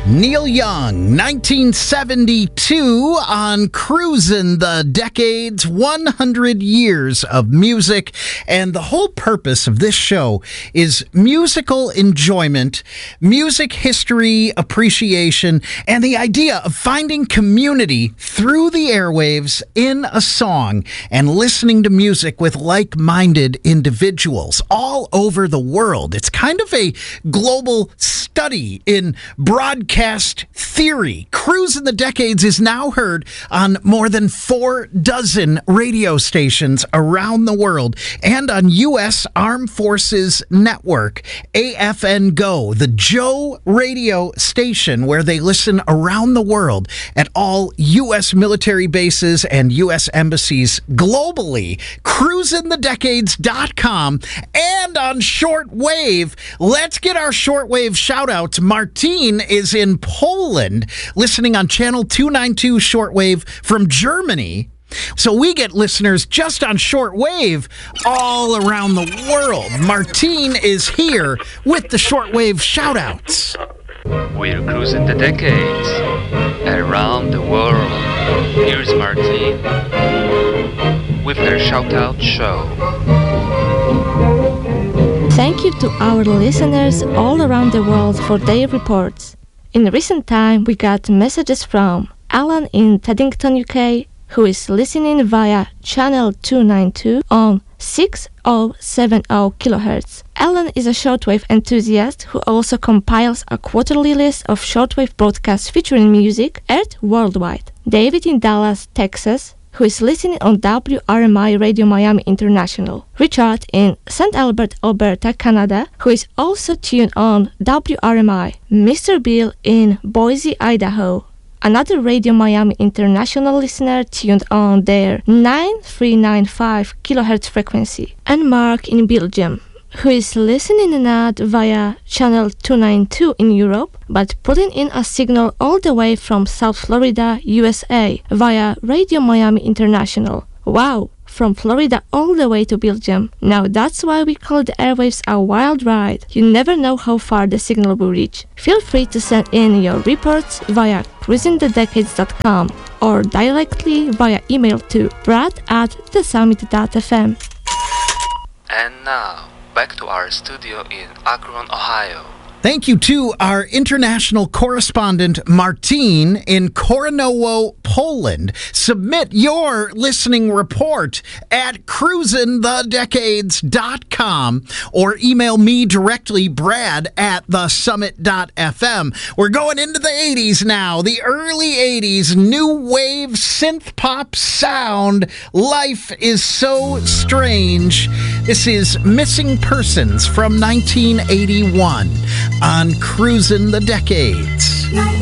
Neil Young, 1972 on Cruisin' the Decades, 100 years of music. And the whole purpose of this show is musical enjoyment, music history appreciation, and the idea of finding community through the airwaves in a song and listening to music with like-minded individuals all over the world. It's kind of a global study in broadcast theory. Cruisin' the Decades is now heard on more than 4 dozen radio stations around the world and on U.S. Armed Forces Network, AFN Go, the Joe radio station where they listen around the world at all U.S. military bases and U.S. embassies globally. CruisinTheDecades.com and on shortwave. Let's get our shortwave shout-outs. Martine is in Poland, listening on channel 292 shortwave from Germany. So we get listeners just on shortwave all around the world. Martine is here with the shortwave shoutouts. We're cruising the decades around the world. Here's Martine with her shoutout show. Thank you to our listeners all around the world for their reports. In recent time, we got messages from Alan in Teddington, UK, who is listening via channel 292 on 6070 kHz. Alan is a shortwave enthusiast who also compiles a quarterly list of shortwave broadcasts featuring music aired worldwide. David in Dallas, Texas, who is listening on WRMI Radio Miami International. Richard in St. Albert, Alberta, Canada, who is also tuned on WRMI. Mr. Bill in Boise, Idaho, another Radio Miami International listener tuned on their 9395 kHz frequency. And Mark in Belgium, who is listening not via channel 292 in Europe, but putting in a signal all the way from South Florida, USA, via Radio Miami International. Wow, from Florida all the way to Belgium. Now that's why we call the airwaves a wild ride. You never know how far the signal will reach. Feel free to send in your reports via cruisingthedecades.com or directly via email to brad@thesummit.fm. And now, back to our studio in Akron, Ohio. Thank you to our international correspondent, Martine, in Koranowo, Poland. Submit your listening report at cruisinthedecades.com or email me directly, brad@thesummit.fm. We're going into the 80s now, the early 80s, new wave synth pop sound. Life is so strange. This is Missing Persons from 1981. On Cruisin' the Decades.